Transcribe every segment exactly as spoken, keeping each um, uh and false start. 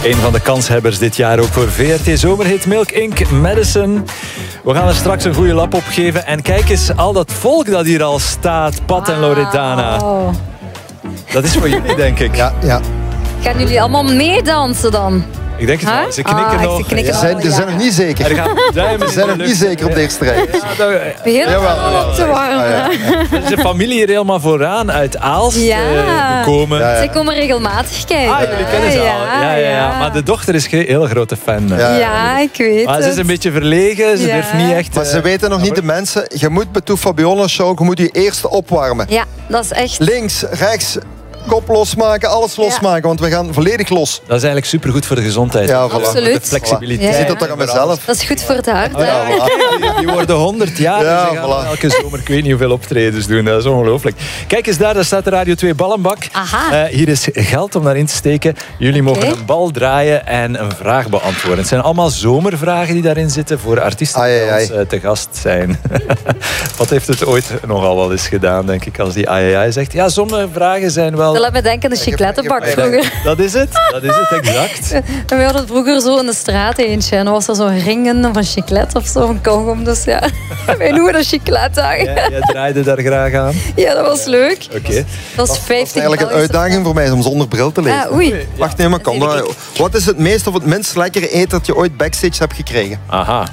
Een van de kanshebbers dit jaar ook voor V R T Zomerhit Milk Incorporated. Madison. We gaan er straks een goede lap op geven. En kijk eens, al dat volk dat hier al staat. Pat en Loredana. Wow. Dat is voor jullie, denk ik. Ja, ja. Gaan jullie allemaal meedansen dan? Ik denk het wel. Huh? Ze knikken Ah, nog. ze knikken Ze zijn, nog, ze zijn ja. nog niet zeker. Er gaan duimen Ze zijn nog niet zeker op de eerste rij. Ja, dat- Begin Jawel, al op te warmen. Ah, ja. Er is een familie hier helemaal vooraan uit Aalst Ja. eh, gekomen. Ja, ja. Zij komen regelmatig kijken. Ah, jullie kennen ze al. Ja, ja, ja. Maar de dochter is geen hele grote fan. Ja. Ja, ik weet Maar ze het. is een beetje verlegen. Ze Ja. durft niet echt... Maar ze eh, weten nog niet, de mensen, je moet bij Toe Fabiola Show, je moet je eerst opwarmen. Ja, dat is echt... Links, rechts, kop losmaken, alles losmaken, want we gaan volledig los. Dat is eigenlijk supergoed voor de gezondheid. Ja, voilà. Absoluut. De flexibiliteit. Ja. Je ziet dat toch aan mezelf. Dat is goed voor het hart. hè. Ja, voilà. Die, die worden honderd jaar. Ja, dus ze gaan voilà. elke zomer, ik weet niet hoeveel optredens doen. Dat is ongelooflijk. Kijk eens daar, daar staat de Radio twee ballenbak. Aha. Eh, hier is geld om daarin te steken. Jullie mogen Oké. een bal draaien en een vraag beantwoorden. Het zijn allemaal zomervragen die daarin zitten voor artiesten die Ai, bij ai, ons eh, te gast zijn. Wat heeft het ooit nogal wel eens gedaan, denk ik, als die ai ai ai zegt. Ja, sommige vragen zijn wel... Dat laat me denken aan de chiclettenbak ik heb- vroeger. Dat is het, dat is het, exact. En we hadden vroeger zo in de straat eentje. En dan was er zo'n ringen van chiclet of zo, van kauwgom. Dus ja, wij noemen dat chiclet. Ja, jij draaide daar graag aan. Ja, dat was leuk. Oké. Dat was Dat is vijftig eigenlijk een Belgische uitdaging voor mij om zonder bril te lezen. Ah, oei. Wacht, nee, maar kan dat. Wat is het meest of het minst lekkere eten dat je ooit backstage hebt gekregen? Aha.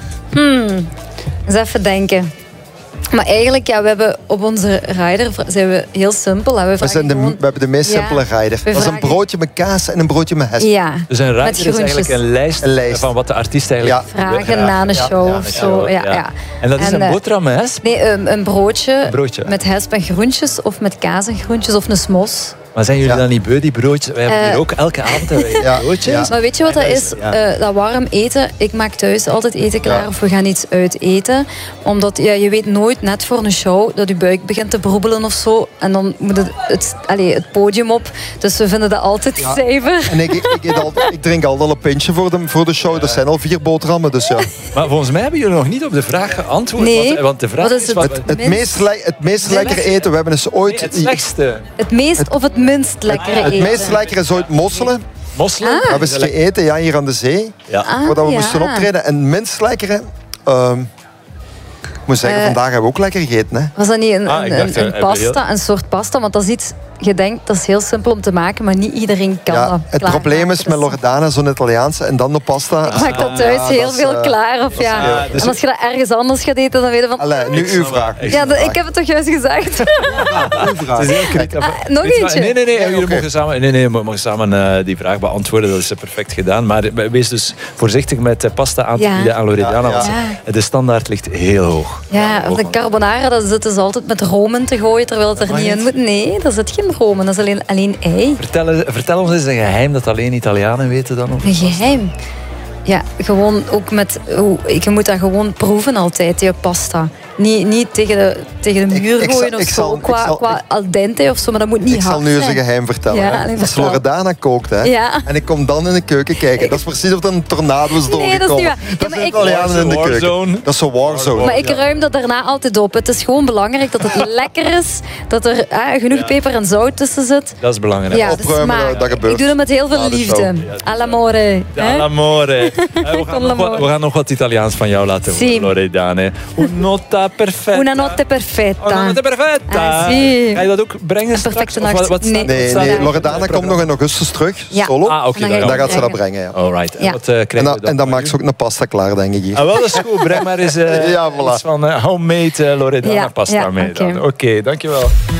Eens even denken. Maar eigenlijk, ja, we hebben op onze rider zijn we heel simpel. Hè. We, We, vragen zijn de, gewoon- we hebben de meest Ja, simpele rider. we Dat is een vragen- broodje met kaas en een broodje met hesp. Ja, Dus een met rider is eigenlijk groentjes. een lijst, Een lijst. van wat de artiest eigenlijk... Vragen graag- na een show ja, of ja, zo. Ja, ja. En dat is En, een eh, boterham met hesp? Nee, een, een broodje, broodje. met hesp en groentjes. Of met kaas en groentjes. Of een smos. Maar zijn jullie Ja. dan niet beu, die broodjes? Wij hebben Eh, hier ook elke avond hebben wij Ja, broodjes. ja. Maar weet je wat dat En dat is? is- ja. Eh, dat warm eten. Ik maak thuis altijd eten klaar Ja. of we gaan iets uit eten. Omdat ja, je weet nooit, net voor een show, dat je buik begint te broebelen of zo. En dan moet het, het, allez, het podium op. Dus we vinden dat altijd Ja. zuiver. En ik, ik, eet al, ik drink al wel een pintje voor de, voor de show. Dat zijn al vier boterhammen, dus ja. Maar volgens mij hebben jullie nog niet op de vraag geantwoord. Nee. Want, want de vraag Wat is is... het? wat, Het- Het meest, le- het meest lekkere eten, we hebben eens nee, ooit... het slechtste. Het meest of het minst lekkere Het eten. meest lekkere is ooit mosselen. Mosselen? Ah. We hebben eens gegeten, ja, hier aan de zee. Ja. Ah, Voordat we ja. moesten optreden. En het minst lekkere... ehm, ik moet zeggen, Eh, vandaag hebben we ook lekker gegeten. Hè. Was dat niet een, Ah, ik een, dacht, een, eh, pasta, heel- een soort pasta? Want dat is iets, je denkt, dat is heel simpel om te maken, maar niet iedereen kan dat Ja, het klaarmaken. probleem is met Dus Loredana, zo'n Italiaanse, en dan de pasta. ik maak dat thuis Ja, heel dat is, veel eh, klaar. Of ja. ja, dus- en als je dat ergens anders gaat eten, dan weet je van... Allee, nu uw vraag. Ja, dat- ik heb het toch juist gezegd. Het is heel kritisch. Ah, nog Weet je wat? eentje? Nee, nee, nee. Nee, jullie oké. mogen samen, nee, nee, we mogen samen eh, die vraag beantwoorden. Dat is eh, perfect gedaan. Maar wees dus voorzichtig met eh, pasta aan te Ja. bieden aan Loredana. Ja, ja. Want Ja. de standaard ligt heel hoog. Ja, of de carbonara, dat zitten ze altijd met room in te gooien, terwijl het er mag niet in niet. moet. Nee, daar zit geen room in, dat is alleen, alleen ei. Vertel, vertel ons eens een geheim dat alleen Italianen weten dan. Of Een geheim. Ja, gewoon ook met... hoe- Je moet dat gewoon proeven altijd, die pasta. Niet, niet tegen, de, tegen de Ik- muur ik gooien zal- of ik zo, zal- ik qua, zal- qua al dente of zo, maar dat moet niet Ik zal hard nu eens zijn. een geheim vertellen. Ja, hè. nee, Als vertel. Loredana kookt, hè, Ja. en ik kom dan in de keuken kijken, dat is precies of er een tornado is doorgekomen. Nee, dat is niet waar. Ja, Dat maar zijn ik- Italianen in de Warzone. keuken. Dat is een warzone. Maar ik ruim dat daarna altijd op. Het is gewoon belangrijk dat het lekker is, dat er ah, genoeg peper en zout tussen zit. Dat is belangrijk. Ja, de opruimen, smaak. dat gebeurt. Ik doe dat met heel veel Na de liefde. show. All'amore. hè? All'amore. Eh, we, gaan nog l'amore. wat, we gaan nog wat Italiaans van jou laten horen, Sì. Loredana. Una nota perfetta. Una notte perfetta. Una notte perfetta. Ah, sì. Ga je dat ook brengen Een straks? perfecte Of wat, nacht. wat staat- Nee. wat Nee, staat nee, er op Loredana het komt nog in augustus terug, Ja. solo. Ah, oké. En dan dan Dan ga gaat ik ze dat brengen. brengen, ja. Alright. En Ja. wat eh, krijgen En we dan, dan? en dan maakt ze ook een pasta klaar, denk ik. Hier. Ah, wel, dat is goed. Breng maar eens eh, Ja, voilà. iets van eh, homemade eh, Loredana Ja, pasta ja, mee. dan. oké. Oké, dankjewel.